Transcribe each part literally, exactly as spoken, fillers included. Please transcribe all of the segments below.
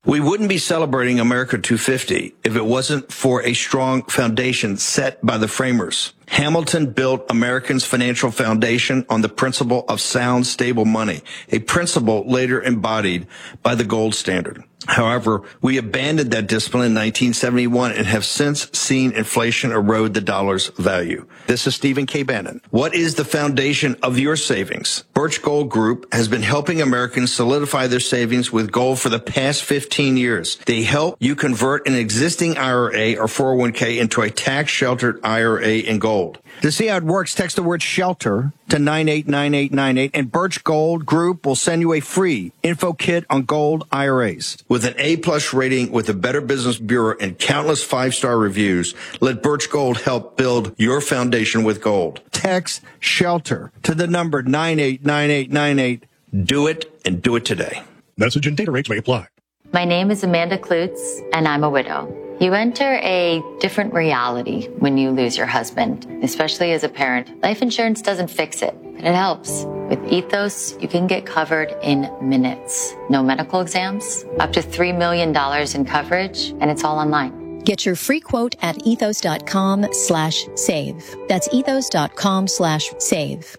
We wouldn't be celebrating America two fifty if it wasn't for a strong foundation set by the framers. Hamilton built Americans' financial foundation on the principle of sound, stable money, a principle later embodied by the gold standard. However, we abandoned that discipline in nineteen seventy-one and have since seen inflation erode the dollar's value. This is Stephen K. Bannon. What is the foundation of your savings? Birch Gold Group has been helping Americans solidify their savings with gold for the past fifteen years. They help you convert an existing I R A or four oh one k into a tax-sheltered I R A in gold. To see how it works, text the word shelter to nine eight nine eight nine eight, and Birch Gold Group will send you a free info kit on gold I R As. With an A-plus rating with the Better Business Bureau and countless five-star reviews, let Birch Gold help build your foundation with gold. Text shelter to the number nine eight nine eight nine eight. Do it, and do it today. Message and data rates may apply. My name is Amanda Klutz, and I'm a widow. You enter a different reality when you lose your husband, especially as a parent. Life insurance doesn't fix it, but it helps. With Ethos, you can get covered in minutes. No medical exams, up to three million dollars in coverage, and it's all online. Get your free quote at ethos.com slash save. That's ethos.com slash save.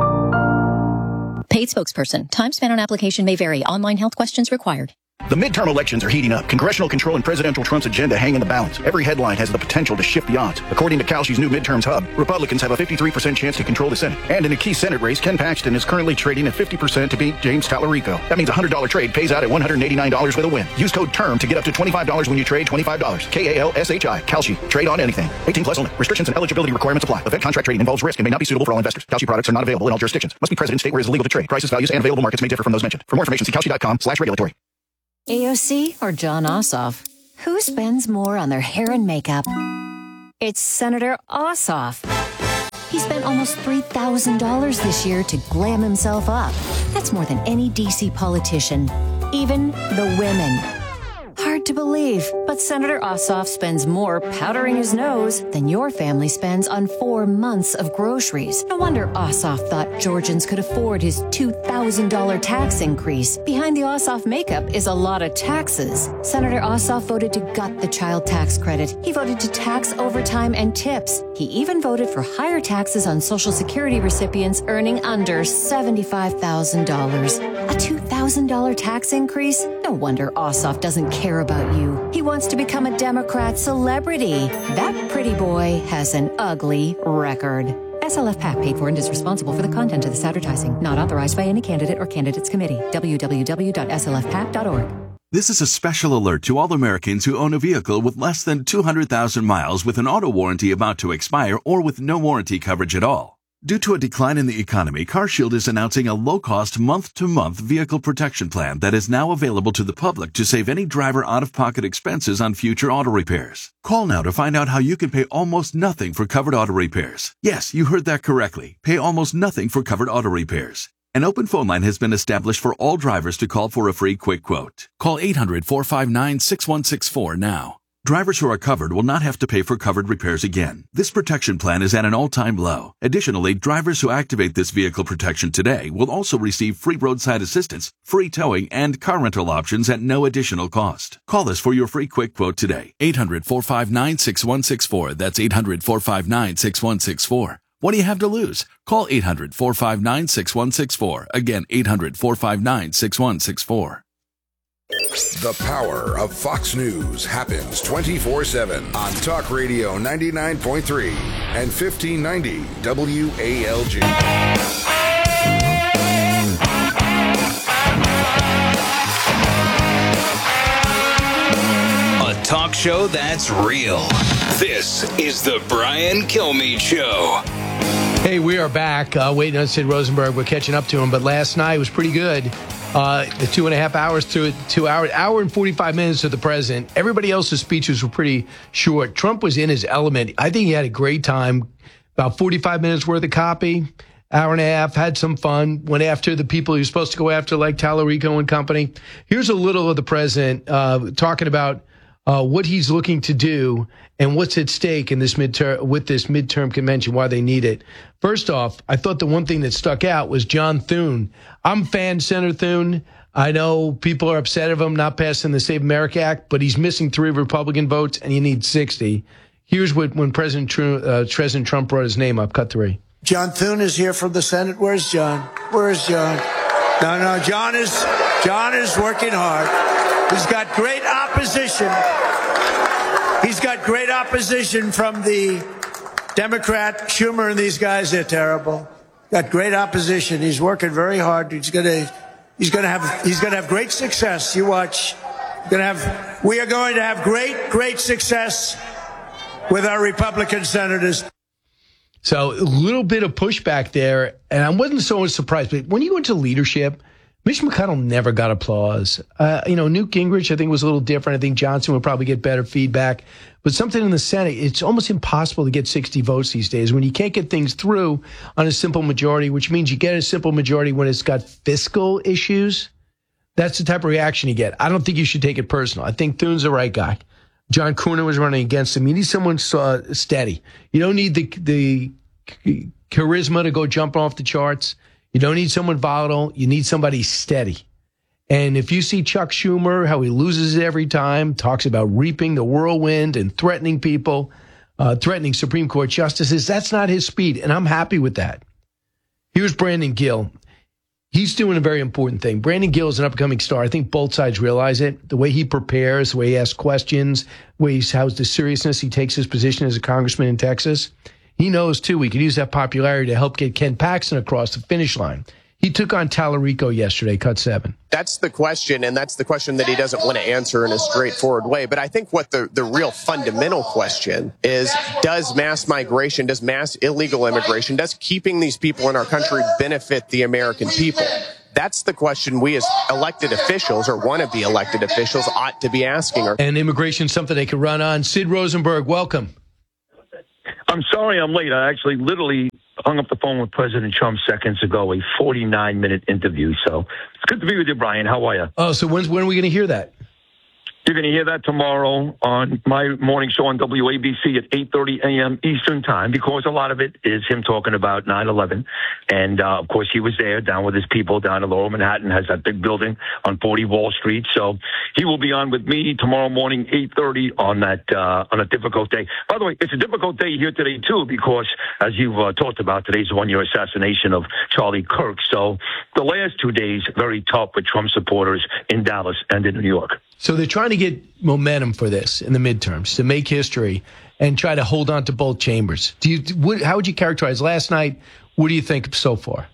Paid spokesperson. Time spent on application may vary. Online health questions required. The midterm elections are heating up. Congressional control and presidential Trump's agenda hang in the balance. Every headline has the potential to shift the odds. According to Kalshi's new midterms hub, Republicans have a fifty-three percent chance to control the Senate. And in a key Senate race, Ken Paxton is currently trading at fifty percent to beat James Tallarico. That means a one hundred dollars trade pays out at one hundred eighty-nine dollars with a win. Use code TERM to get up to twenty-five dollars when you trade twenty-five dollars. K A L S H I. Kalshi. Trade on anything. eighteen plus only. Restrictions and eligibility requirements apply. Event contract trading involves risk and may not be suitable for all investors. Kalshi products are not available in all jurisdictions. Must be present in state where it is illegal to trade. Prices, values, and available markets may differ from those mentioned. For more information, see Kalshi.com slash regulatory. A O C or John Ossoff? Who spends more on their hair and makeup? It's Senator Ossoff. He spent almost three thousand dollars this year to glam himself up. That's more than any D C politician, even the women. Hard to believe, but Senator Ossoff spends more powdering his nose than your family spends on four months of groceries. No wonder Ossoff thought Georgians could afford his two thousand dollars tax increase. Behind the Ossoff makeup is a lot of taxes. Senator Ossoff voted to gut the child tax credit. He voted to tax overtime and tips. He even voted for higher taxes on Social Security recipients earning under seventy-five thousand dollars. A two thousand dollars tax increase? No wonder Ossoff doesn't care about you. He wants to become a Democrat celebrity. That pretty boy has an ugly record. S L F PAC paid for and is responsible for the content of this advertising. Not authorized by any candidate or candidates committee. w w w dot s l f pac dot org. This is a special alert to all Americans who own a vehicle with less than two hundred thousand miles with an auto warranty about to expire or with no warranty coverage at all. Due to a decline in the economy, CarShield is announcing a low-cost month-to-month vehicle protection plan that is now available to the public to save any driver out-of-pocket expenses on future auto repairs. Call now to find out how you can pay almost nothing for covered auto repairs. Yes, you heard that correctly. Pay almost nothing for covered auto repairs. An open phone line has been established for all drivers to call for a free quick quote. Call eight hundred, four five nine, six one six four now. Drivers who are covered will not have to pay for covered repairs again. This protection plan is at an all-time low. Additionally, drivers who activate this vehicle protection today will also receive free roadside assistance, free towing, and car rental options at no additional cost. Call us for your free quick quote today. eight hundred, four five nine, six one six four. That's eight hundred, four five nine, six one six four. What do you have to lose? Call eight hundred, four five nine, six one six four. Again, eight hundred, four five nine, six one six four. The power of Fox News happens twenty-four seven on Talk Radio ninety-nine point three and fifteen ninety W A L G. A talk show that's real. This is the Brian Kilmeade Show. Hey, we are back. Uh, waiting on Sid Rosenberg. We're catching up to him, but last night was pretty good. Uh, the two and a half hours through it, two hours, hour and forty-five minutes of the president. Everybody else's speeches were pretty short. Trump was in his element. I think he had a great time. About forty-five minutes worth of copy, hour and a half, had some fun, went after the people he was supposed to go after, like Tallarico and company. Here's a little of the president uh, talking about uh, what he's looking to do and what's at stake in this midterm with this midterm convention, why they need it. First off, I thought the one thing that stuck out was John Thune. I'm a fan, Senator Thune. I know people are upset of him not passing the Save America Act, but he's missing three Republican votes, and you need sixty. Here's what when President Trump, uh, President Trump brought his name up. Cut three. John Thune is here from the Senate. Where's John? Where's John? No, no, John is John is working hard. He's got great opposition. He's got great opposition from the Democrat, Schumer, and these guys. They're terrible. Got great opposition. He's working very hard. He's gonna, he's gonna have, he's gonna have great success. You watch. Gonna have, we are going to have great, great success with our Republican senators. So a little bit of pushback there, and I wasn't so surprised. But when you go into leadership, Mitch McConnell never got applause. Uh, you know, Newt Gingrich, I think, was a little different. I think Johnson would probably get better feedback. But something in the Senate, it's almost impossible to get sixty votes these days when you can't get things through on a simple majority, which means you get a simple majority when it's got fiscal issues. That's the type of reaction you get. I don't think you should take it personal. I think Thune's the right guy. John Cooner was running against him. You need someone uh, steady. You don't need the the charisma to go jumping off the charts. You don't need someone volatile. You need somebody steady. And if you see Chuck Schumer, how he loses it every time, talks about reaping the whirlwind and threatening people, uh, threatening Supreme Court justices, that's not his speed, and I'm happy with that. Here's Brandon Gill. He's doing a very important thing. Brandon Gill is an upcoming star. I think both sides realize it. The way he prepares, the way he asks questions, the way he how's the seriousness he takes his position as a congressman in Texas. He knows, too, we could use that popularity to help get Ken Paxton across the finish line. He took on Tallarico yesterday, cut seven. That's the question, and that's the question that he doesn't want to answer in a straightforward way. But I think what the, the real fundamental question is, does mass migration, does mass illegal immigration, does keeping these people in our country benefit the American people? That's the question we as elected officials or wanna-be elected officials ought to be asking. And immigration is something they could run on. Sid Rosenberg, welcome. I'm sorry I'm late. I actually literally hung up the phone with President Trump seconds ago, a forty-nine minute interview. So it's good to be with you, Brian. How are you? Oh, so when's, when are we going to hear that? You're going to hear that tomorrow on my morning show on W A B C at eight thirty a.m. Eastern time, because a lot of it is him talking about nine eleven. And, uh, of course, he was there down with his people down in Lower Manhattan, has that big building on forty Wall Street. So he will be on with me tomorrow morning, eight thirty on that, uh, on a difficult day. By the way, it's a difficult day here today, too, because as you've uh, talked about, today's one year assassination of Charlie Kirk. So the last two days, very tough with Trump supporters in Dallas and in New York. So they're trying to get momentum for this in the midterms to make history and try to hold on to both chambers. Do you? What, how would you characterize last night? What do you think so far?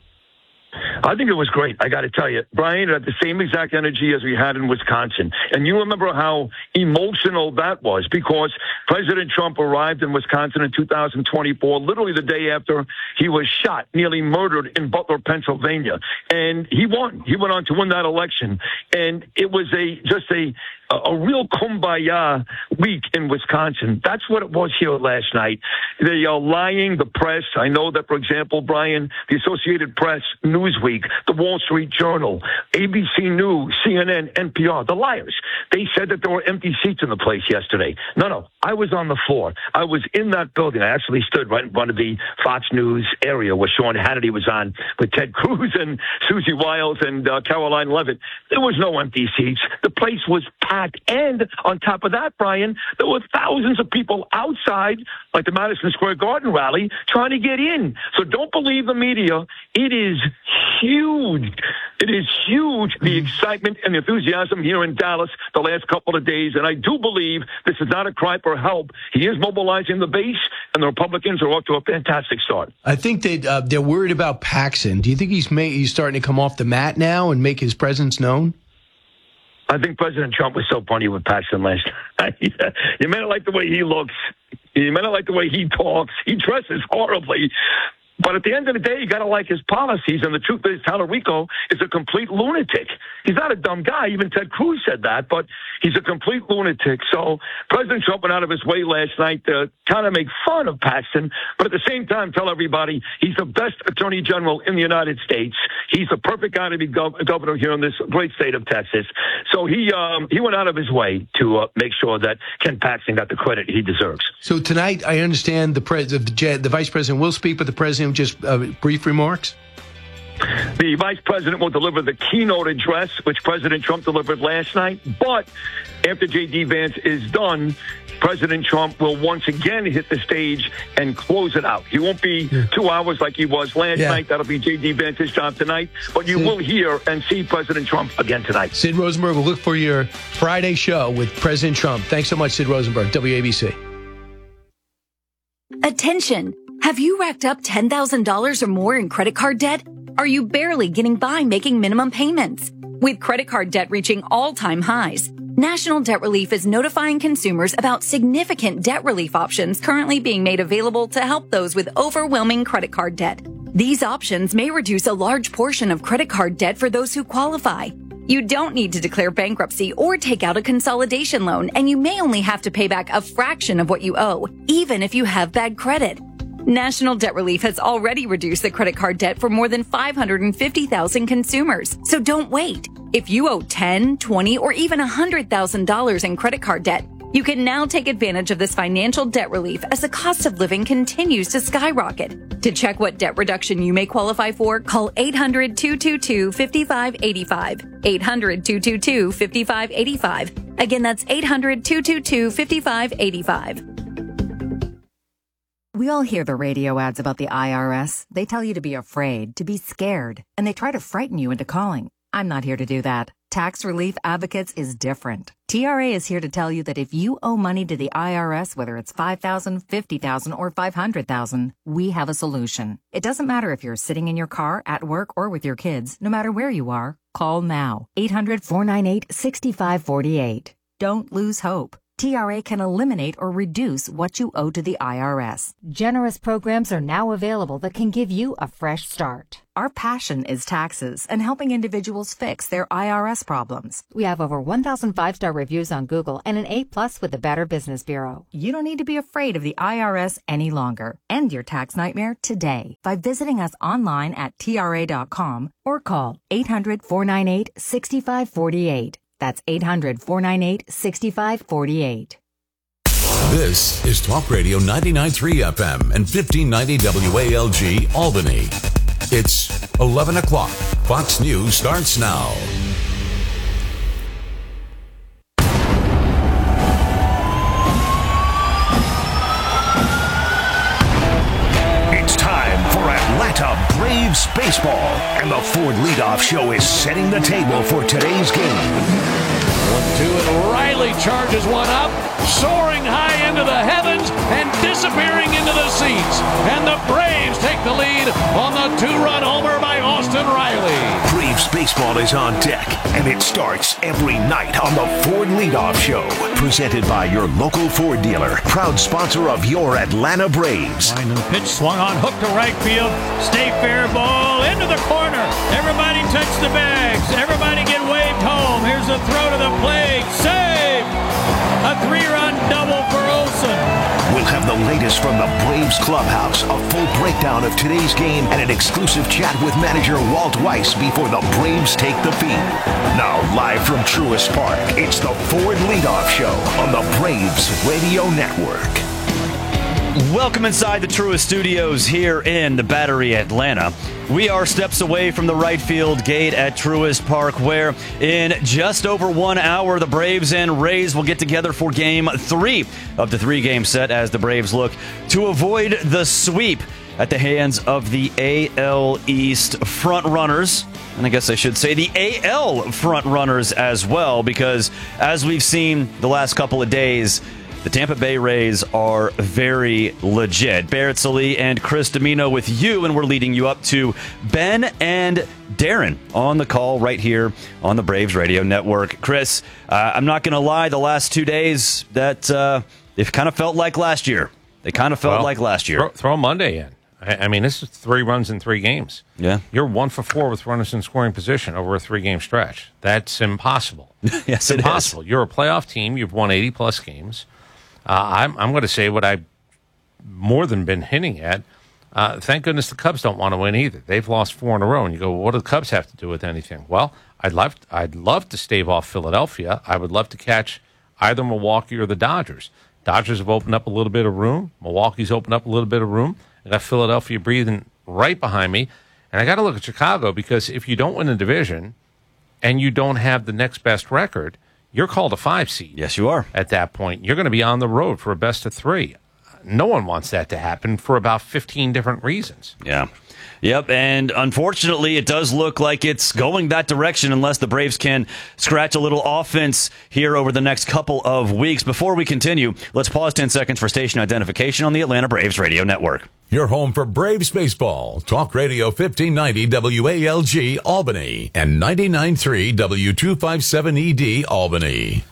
I think it was great. I got to tell you, Brian, it had the same exact energy as we had in Wisconsin. And you remember how emotional that was, because President Trump arrived in Wisconsin in two thousand twenty-four, literally the day after he was shot, nearly murdered in Butler, Pennsylvania. And he won. He went on to win that election. And it was a just a a real kumbaya week in Wisconsin. That's what it was here last night. They are lying, the press. I know that, for example, Brian, the Associated Press, Newsweek, the Wall Street Journal, A B C News, C N N, N P R, the liars. They said that there were empty seats in the place yesterday. No, no. I was on the floor. I was in that building. I actually stood right in front of the Fox News area where Sean Hannity was on with Ted Cruz and Susie Wiles and uh, Caroline Levitt. There was no empty seats. The place was packed. And on top of that, Brian, there were thousands of people outside, like the Madison Square Garden rally, trying to get in. So don't believe the media. It is huge. It is huge, the excitement and the enthusiasm here in Dallas the last couple of days. And I do believe this is not a cry for help. He is mobilizing the base, and the Republicans are off to a fantastic start. I think that uh, they're worried about Paxton. Do you think he's, may, he's starting to come off the mat now and make his presence known? I think President Trump was so funny with Paxton last night. You may not like the way he looks. You may not like the way he talks. He dresses horribly. But at the end of the day, you got to like his policies. And the truth is, Tallarico is a complete lunatic. He's not a dumb guy. Even Ted Cruz said that, but he's a complete lunatic. So President Trump went out of his way last night to kind of make fun of Paxton, but at the same time tell everybody he's the best attorney general in the United States. He's the perfect guy to be gov- governor here in this great state of Texas. So he um, he went out of his way to uh, make sure that Ken Paxton got the credit he deserves. So tonight, I understand the, pres- the, the vice president will speak, but the president just uh, brief remarks? The vice president will deliver the keynote address, which President Trump delivered last night. But after J D. Vance is done, President Trump will once again hit the stage and close it out. He won't be yeah. two hours like he was last yeah. night. That'll be J D. Vance's job tonight. But you Sid. will hear and see President Trump again tonight. Sid Rosenberg will look for your Friday show with President Trump. Thanks so much, Sid Rosenberg, W A B C. Attention! Have you racked up ten thousand dollars or more in credit card debt? Are you barely getting by making minimum payments? With credit card debt reaching all-time highs, National Debt Relief is notifying consumers about significant debt relief options currently being made available to help those with overwhelming credit card debt. These options may reduce a large portion of credit card debt for those who qualify. You don't need to declare bankruptcy or take out a consolidation loan, and you may only have to pay back a fraction of what you owe, even if you have bad credit. National Debt Relief has already reduced the credit card debt for more than five hundred fifty thousand consumers. So don't wait. If you owe ten thousand dollars, twenty thousand dollars, or even one hundred thousand dollars in credit card debt, you can now take advantage of this financial debt relief as the cost of living continues to skyrocket. To check what debt reduction you may qualify for, call eight hundred, two two two, five five eight five. eight hundred, two two two, five five eight five. Again, that's eight hundred, two two two, five five eight five. We all hear the radio ads about the I R S. They tell you to be afraid, to be scared, and they try to frighten you into calling. I'm not here to do that. Tax Relief Advocates is different. T R A is here to tell you that if you owe money to the I R S, whether it's five thousand dollars, fifty thousand dollars, or five hundred thousand dollars, we have a solution. It doesn't matter if you're sitting in your car, at work, or with your kids. No matter where you are, call now. eight hundred, four nine eight, six five four eight. Don't lose hope. T R A can eliminate or reduce what you owe to the I R S. Generous programs are now available that can give you a fresh start. Our passion is taxes and helping individuals fix their I R S problems. We have over one thousand five-star reviews on Google and an A plus with the Better Business Bureau. You don't need to be afraid of the I R S any longer. End your tax nightmare today by visiting us online at T R A dot com or call eight hundred, four nine eight, six five four eight. That's eight hundred, four nine eight, six five four eight. This is Talk Radio ninety-nine point three F M and fifteen ninety W A L G Albany. It's eleven o'clock. Fox News starts now. It's time for Atlanta Braves baseball, and the Ford Leadoff Show is setting the table for today's game. One, two, and Riley charges one up, soaring high into the heavens and disappearing into the seats. And the Braves take the lead on the two-run homer by Austin Riley. Braves baseball is on deck, and it starts every night on the Ford Leadoff Show. Presented by your local Ford dealer, proud sponsor of your Atlanta Braves. Line and pitch swung on, hook to right field. Stay fair ball into the corner. Everybody touch the bags. Everybody get waved home. Here's a throw to the plate. Save! A three-run double for Olsen. We'll have the latest from the Braves clubhouse, a full breakdown of today's game, and an exclusive chat with manager Walt Weiss before the Braves take the field. Now, live from Truist Park, it's the Ford Leadoff Show on the Braves Radio Network. Welcome inside the Truist Studios here in the Battery, Atlanta. We are steps away from the right field gate at Truist Park, where in just over one hour, the Braves and Rays will get together for game three of the three-game set as the Braves look to avoid the sweep at the hands of the A L East front-runners. And I guess I should say the A L front-runners as well, because as we've seen the last couple of days, the Tampa Bay Rays are very legit. Barrett Sallee and Chris Dimino with you, and we're leading you up to Ben and Darren on the call right here on the Braves Radio Network. Chris, uh, I'm not going to lie, the last two days, that uh, it kind of felt like last year. They kind of felt well, like last year. Throw, throw Monday in. I, I mean, this is three runs in three games. Yeah. You're one for four with runners in scoring position over a three-game stretch. That's impossible. yes, it's it impossible. is. You're a playoff team. You've won eighty-plus games. Uh, I'm, I'm going to say what I've more than been hinting at. Uh, thank goodness the Cubs don't want to win either. They've lost four in a row, and you go, well, what do the Cubs have to do with anything? Well, I'd love, I'd love to stave off Philadelphia. I would love to catch either Milwaukee or the Dodgers. Dodgers have opened up a little bit of room. Milwaukee's opened up a little bit of room. I got Philadelphia breathing right behind me. And I got to look at Chicago because if you don't win a division and you don't have the next best record, you're called a five seed. Yes, you are. At that point, you're going to be on the road for a best of three. No one wants that to happen for about fifteen different reasons. Yeah. Yep, and unfortunately, it does look like it's going that direction unless the Braves can scratch a little offense here over the next couple of weeks. Before we continue, let's pause ten seconds for station identification on the Atlanta Braves Radio Network. Your home for Braves baseball. Talk Radio fifteen ninety W A L G Albany and ninety-nine point three W two fifty-seven E D Albany.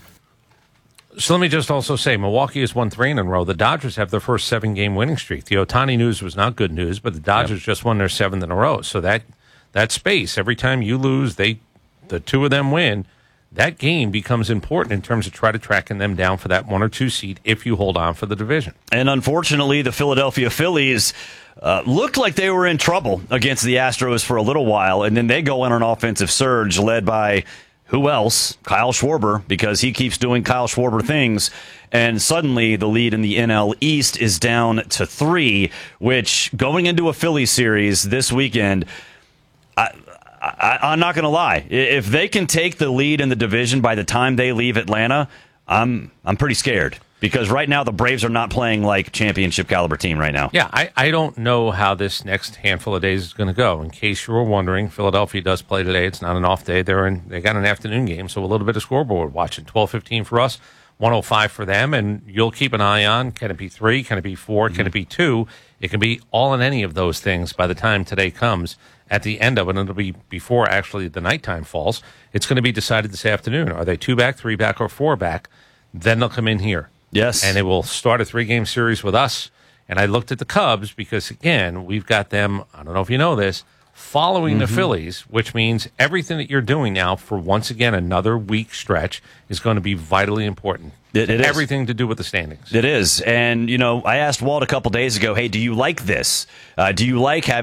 So let me just also say, Milwaukee has won three in a row. The Dodgers have their first seven-game winning streak. The Ohtani news was not good news, but the Dodgers yep. just won their seventh in a row. So that that space, every time you lose, they the two of them win. That game becomes important in terms of try to tracking them down for that one or two seed if you hold on for the division. And unfortunately, the Philadelphia Phillies uh, looked like they were in trouble against the Astros for a little while, and then they go on an offensive surge led by who else? Kyle Schwarber, because he keeps doing Kyle Schwarber things. And suddenly the lead in the N L East is down to three, which going into a Phillies series this weekend, I, I, I'm not going to lie. If they can take the lead in the division by the time they leave Atlanta, I'm I'm pretty scared. Because right now the Braves are not playing like championship caliber team right now. Yeah, I, I don't know how this next handful of days is going to go. In case you were wondering, Philadelphia does play today. It's not an off day. They're in. They got an afternoon game, so a little bit of scoreboard watching. twelve fifteen for us, one oh five for them, and you'll keep an eye on, can it be three, can it be four, mm-hmm. can it be two? It can be all in any of those things by the time today comes. At the end of it, and it'll be before actually the nighttime falls, it's going to be decided this afternoon. Are they two back, three back, or four back? Then they'll come in here. Yes. And it will start a three-game series with us. And I looked at the Cubs because, again, we've got them, I don't know if you know this, following mm-hmm. the Phillies, which means everything that you're doing now for, once again, another week stretch is going to be vitally important. It, it Everything is. to do with the standings. It is. And, you know, I asked Walt a couple days ago, hey, do you like this? Uh, do you like having